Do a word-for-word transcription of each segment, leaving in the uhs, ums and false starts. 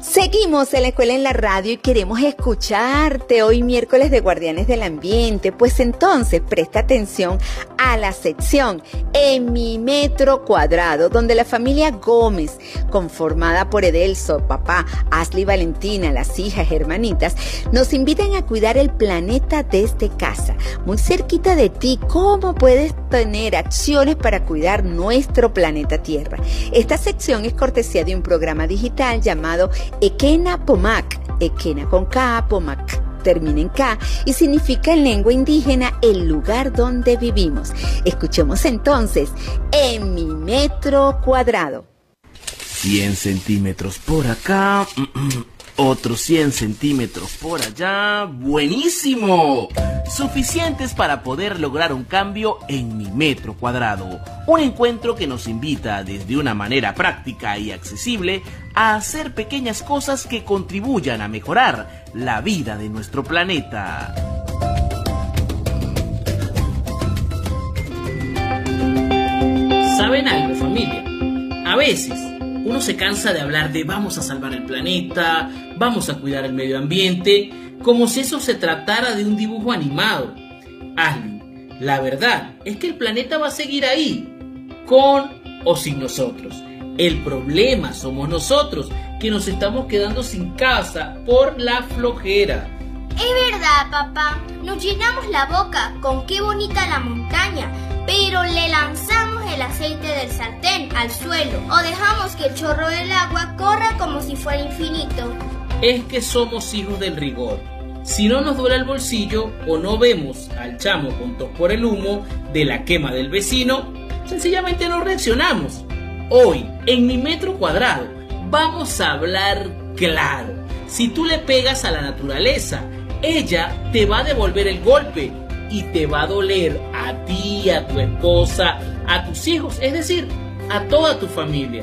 Seguimos en la escuela en la radio y queremos escucharte hoy miércoles de Guardianes del Ambiente. Pues entonces presta atención a la sección En mi metro cuadrado, donde la familia Gómez, conformada por Edelso, papá, Ashley y Valentina, las hijas hermanitas, nos invitan a cuidar el planeta desde casa. Muy cerquita de ti, ¿cómo puedes tener acciones para cuidar nuestro planeta Tierra? Esta sección es cortesía de un programa digital llamado Ekena Pomac, Ekena con K, Pomac termina en K y significa en lengua indígena el lugar donde vivimos. Escuchemos entonces En mi metro cuadrado. cien centímetros por acá, otros cien centímetros por allá. ¡Buenísimo! Suficientes para poder lograr un cambio en mi metro cuadrado. Un encuentro que nos invita desde una manera práctica y accesible a hacer pequeñas cosas que contribuyan a mejorar la vida de nuestro planeta. ¿Saben algo, familia? A veces uno se cansa de hablar de vamos a salvar el planeta, vamos a cuidar el medio ambiente, como si eso se tratara de un dibujo animado. Ashley, la verdad es que el planeta va a seguir ahí, con o sin nosotros. El problema somos nosotros, que nos estamos quedando sin casa por la flojera. Es verdad, papá. Nos llenamos la boca con qué bonita la montaña, pero le lanzamos el aceite del sartén al suelo o dejamos que el chorro del agua corra como si fuera infinito. Es que somos hijos del rigor. Si no nos duele el bolsillo o no vemos al chamo con tos por el humo de la quema del vecino, sencillamente no reaccionamos. Hoy, en mi metro cuadrado, vamos a hablar claro. Si tú le pegas a la naturaleza, ella te va a devolver el golpe y te va a doler a ti, a tu esposa, a tus hijos, es decir, a toda tu familia.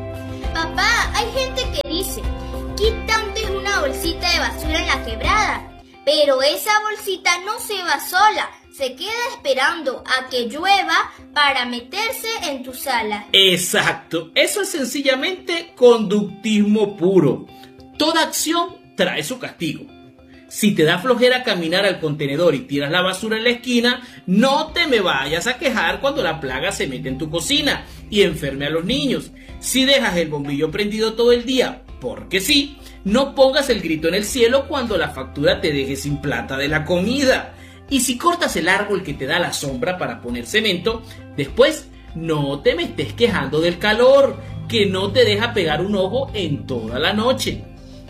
Papá, hay gente que dice, quitante una bolsita de basura en la quebrada, pero esa bolsita no se va sola, se queda esperando a que llueva para meterse en tu sala. Exacto, eso es sencillamente conductismo puro. Toda acción trae su castigo. Si te da flojera caminar al contenedor y tiras la basura en la esquina, no te me vayas a quejar cuando la plaga se mete en tu cocina y enferme a los niños. Si dejas el bombillo prendido todo el día, porque sí, no pongas el grito en el cielo cuando la factura te deje sin plata de la comida. Y si cortas el árbol que te da la sombra para poner cemento, después no te me estés quejando del calor, que no te deja pegar un ojo en toda la noche.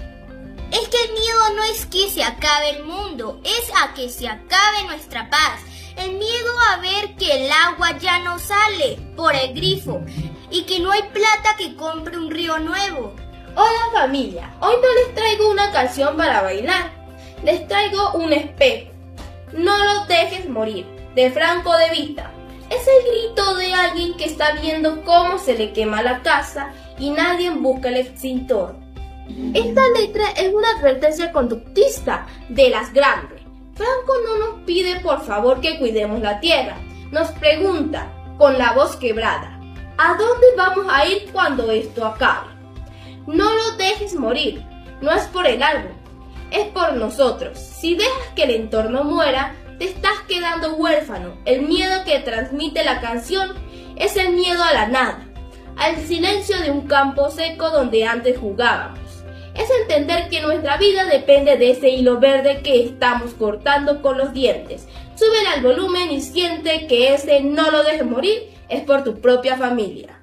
Es que el miedo no es que se acabe el mundo, es a que se acabe nuestra paz. El miedo a ver que el agua ya no sale por el grifo y que no hay plata que compre un río nuevo. Hola familia, hoy no les traigo una canción para bailar, les traigo un espejo. No los dejes morir, de Franco de Vita. Es el grito de alguien que está viendo cómo se le quema la casa y nadie busca el extintor. Esta letra es una advertencia conductista de las grandes. Franco no nos pide por favor que cuidemos la tierra, nos pregunta con la voz quebrada, ¿a dónde vamos a ir cuando esto acabe? No lo dejes morir, no es por el árbol, es por nosotros. Si dejas que el entorno muera, te estás quedando huérfano. El miedo que transmite la canción es el miedo a la nada, al silencio de un campo seco donde antes jugábamos. Es entender que nuestra vida depende de ese hilo verde que estamos cortando con los dientes. Súbele al volumen y siente que ese no lo dejes morir es por tu propia familia.